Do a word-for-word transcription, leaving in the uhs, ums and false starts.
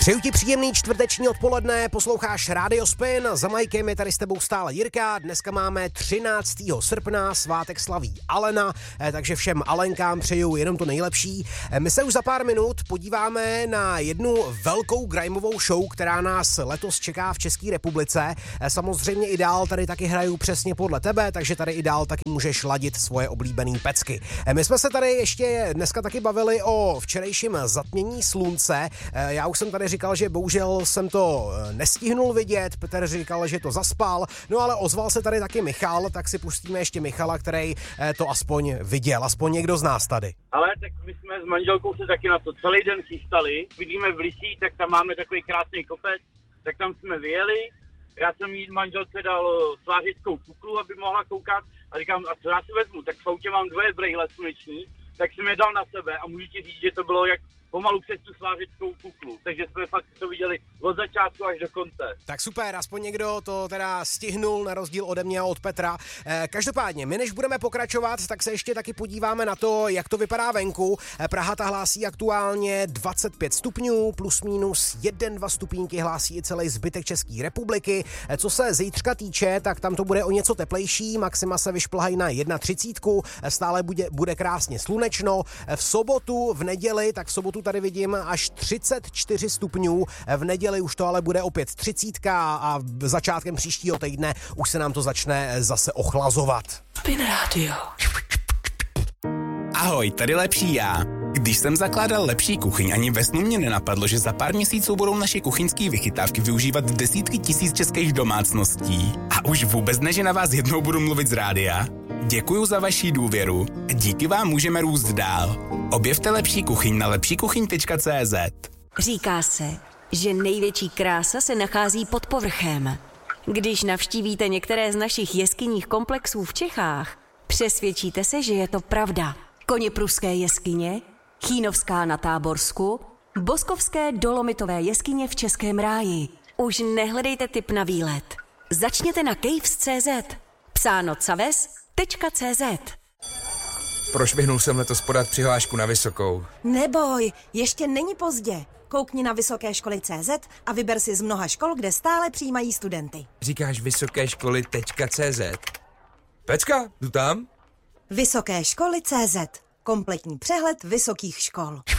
Přeju ti příjemný čtvrteční odpoledne, posloucháš Radio Spin, za Majkem je tady s tebou stále Jirka, dneska máme třináctého srpna, svátek slaví Alena, takže všem Alenkám přeju jenom to nejlepší. My se už za pár minut podíváme na jednu velkou grimeovou show, která nás letos čeká v České republice. Samozřejmě i dál tady taky hraju přesně podle tebe, takže tady i dál taky můžeš ladit svoje oblíbené pecky. My jsme se tady ještě dneska taky bavili o včerejším zatmění slunce. Já už jsem tady říkal, že bohužel jsem to nestihnul vidět, Petr říkal, že to zaspal, no ale ozval se tady taky Michal, tak si pustíme ještě Michala, který to aspoň viděl, aspoň někdo z nás tady. Ale tak my jsme s manželkou se taky na to celý den chystali, vidíme v Lisí, tak tam máme takový krásný kopec, tak tam jsme vyjeli, já jsem jí manželce dal svářickou kuklu, aby mohla koukat a říkám, a co já si vezmu, tak v autě mám dvoje brejle sluneční, tak jsem je dal na sebe a můžu ti říct, že to bylo jak pomalu přes tu svářickou kuklu, takže jsme fakt to viděli od začátku až do konce. Tak super, aspoň někdo to teda stihnul na rozdíl ode mě a od Petra. Každopádně, my než budeme pokračovat, tak se ještě taky podíváme na to, jak to vypadá venku. Praha ta hlásí aktuálně dvacet pět stupňů, plus minus jedna dva stupínky hlásí i celý zbytek České republiky. Co se zítřka týče, tak tam to bude o něco teplejší, maxima se vyšplhají na třicet jedna, stále bude, bude krásně slunečno. V sobotu, v neděli, tak v sobotu tady vidím až třicet čtyři stupňů, v neděli už to ale bude opět třicítka a začátkem příštího týdne už se nám to začne zase ochlazovat. Spin Radio. Ahoj, tady Lepší já. Když jsem zakládal Lepší kuchyň, ani ve snu mě nenapadlo, že za pár měsíců budou naše kuchyňské vychytávky využívat desítky tisíc českých domácností. A už vůbec ne, že na vás jednou budu mluvit z rádia. Děkuju za vaši důvěru. Díky vám můžeme růst dál. Objevte Lepší kuchyň na lepší kuchyň tečka cé zet. Říká se, že největší krása se nachází pod povrchem. Když navštívíte některé z našich jeskyních komplexů v Čechách, přesvědčíte se, že je to pravda. Koněpruské jeskyně, Chýnovská na Táborsku, Boskovské dolomitové jeskyně v Českém ráji. Už nehledejte tip na výlet. Začněte na caves tečka cé zet. Psáno caves tečka cé zet. Prošvihnul jsem letos podat přihlášku na vysokou. Neboj, ještě není pozdě. Koukni na vysoké školy tečka cé zet a vyber si z mnoha škol, kde stále přijímají studenty. Říkáš vysoké školy tečka cé zet? Pecka, jdu tam? Vysoké školy tečka cé zet. Kompletní přehled vysokých škol.